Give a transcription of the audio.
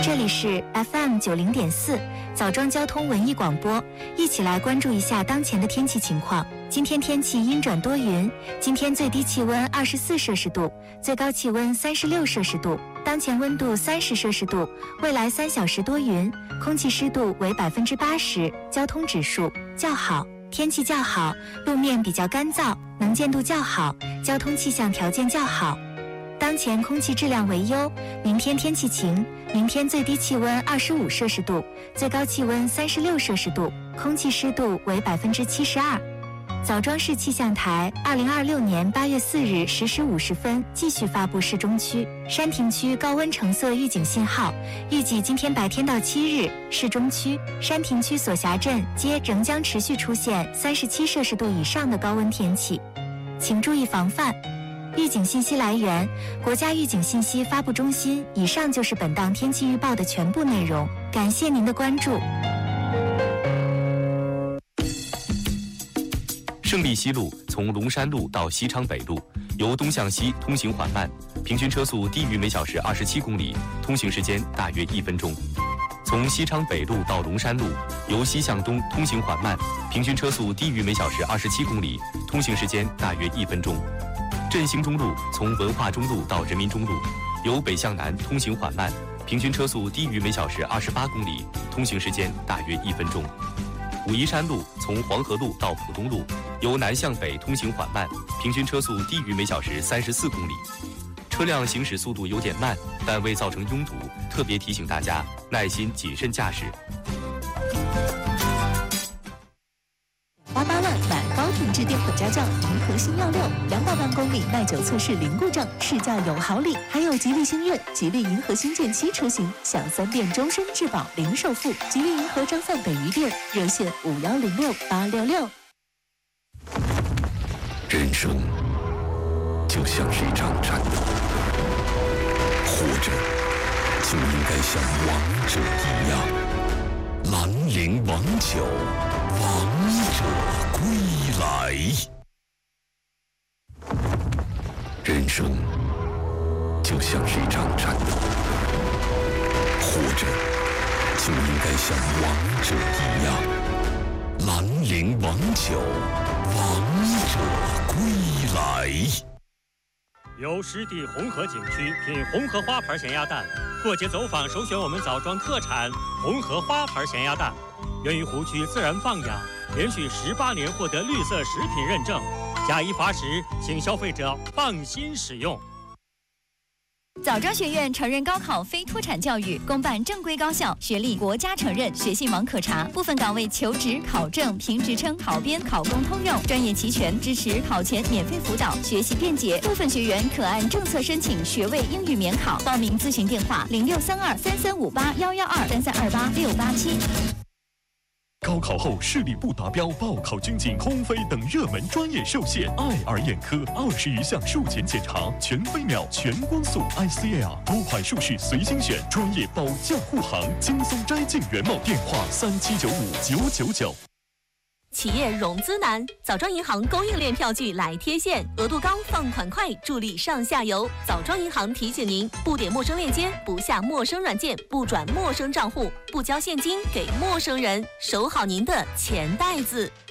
这里是 FM90.4枣庄交通文艺广播，一起来关注一下当前的天气情况。今天天气阴转多云，今天最低气温24摄氏度，最高气温36摄氏度，当前温度30摄氏度，未来3小时多云，空气湿度为80%，交通指数较好，天气较好，路面比较干燥，能见度较好，交通气象条件较好。当前空气质量为优，明天天气晴，明天最低气温25摄氏度，最高气温36摄氏度，空气湿度为72%。枣庄市气象台2026年8月4日10时50分继续发布市中区、山亭区高温橙色预警信号，预计今天白天到7日，市中区、山亭区所辖镇皆仍将持续出现37摄氏度以上的高温天气，请注意防范。预警信息来源：国家预警信息发布中心。以上就是本档天气预报的全部内容，感谢您的关注。 胜利西路从龙山路到西昌北路，由东向西通行缓慢，平均车速低于每小时27公里，通行时间大约1分钟。从西昌北路到龙山路，由西向东通行缓慢，平均车速低于每小时27公里，通行时间大约1分钟。振兴中路从文化中路到人民中路，由北向南通行缓慢，平均车速低于每小时28公里，通行时间大约1分钟。武夷山路从黄河路到浦东路，由南向北通行缓慢，平均车速低于每小时34公里。车辆行驶速度有点慢，但未造成拥堵，特别提醒大家耐心谨慎驾驶。 88万买高品质电混家轿，银河星耀6，200万公里耐久测试零故障，试驾有好礼，还有吉利星越、吉利银河星舰7车型，享3电终身质保零首付。吉利银河张范北余店热线5106-866。 人生就像是一场战斗，活着就应该像王者一样，兰陵王酒，王者归来。人生就像是一场战斗，活着就应该像王者一样，兰陵王酒，王者归来。 由湿地红河景区品红河花牌咸鸭蛋，过节走访首选我们枣庄特产红河花牌咸鸭蛋，源于湖区自然放养，连续18年获得绿色食品认证，假一罚10，请消费者放心使用。 枣庄学院承认高考非脱产教育，公办正规高校，学历国家承认，学信网可查，部分岗位求职、考证、评职称、考编、考公通用，专业齐全，支持考前免费辅导，学习便捷。部分学员可按政策申请学位英语免考，报名咨询电话063233581123328687。 高考后视力不达标、报考军警、空飞等热门专业受限，爱尔眼科20余项术前检查，全飞秒、全光速 ICL， 多款术式随心选，专业保驾护航，轻松摘镜原貌。电话3795-999。 企业融资难，枣庄银行供应链票据来贴现，额度高，放款快，助力上下游。枣庄银行提醒您：不点陌生链接，不下陌生软件，不转陌生账户，不交现金给陌生人，守好您的钱袋子。